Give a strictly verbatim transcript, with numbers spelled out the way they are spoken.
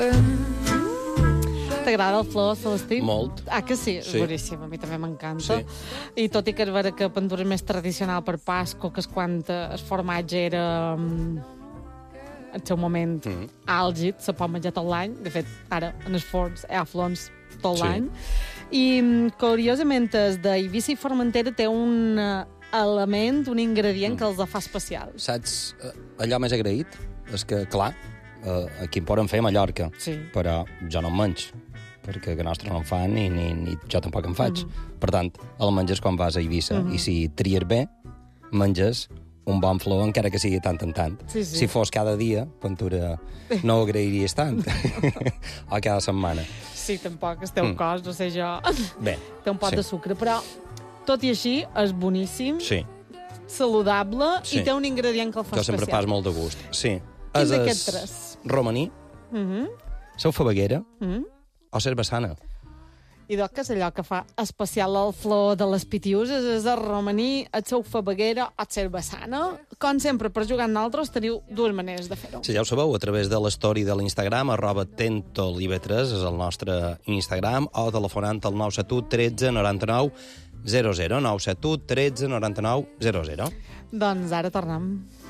T'agrada el flor, Celestí? Molt. Ah, que sí? Sí. Boníssim, a mi també m'encanta. Sí. I tot i que és vera que Pandora és més tradicional per Pasco, que és quan el formatge era mm, el seu moment Mm. àlgid, se pot menjar tot l'any. De fet, ara, en els forns hi ha flors tot Sí. l'any. I, mm, curiosament, el d'Eivissa i Formentera té un eh, element, un ingredient que els fa especials. Saps, eh, allò més agraït és que, clar, eh, aquí en poden fer a Mallorca, Sí. però jo no en menys, perquè que nostre no en fan i ni, ni jo tampoc en faig. Per tant, el menges quan vas a Eivissa, i si tries bé, menges un bon flor, encara que sigui tant en tant. Sí, sí. Si fos cada dia, Ventura, no ho agrairies tant. O cada setmana. Sí, tampoc, el teu mm. cos, no sé jo, Bé, té un pot sí. de sucre, però tot i així és boníssim, Sí, saludable Sí. i té un ingredient que el fa que sempre especial. pas molt de gust. Sí. Quin És d'aquests es tres? Romaní, Mm seu fabaguera -hmm. o cervesana. I doncs que és allò que fa especial el flor de les pitiuses, és el romaní, el seu fabaguera o el cervesana. Com sempre, per jugar amb nosaltres teniu dues maneres de fer-ho. Si ja ho sabeu, a través de l'story de l'Instagram, arroba tentolive3, és el nostre Instagram, o telefonant al nou set u tretze noranta-nou zero zero, nou set u tretze noranta-nou zero zero. Doncs ara tornem.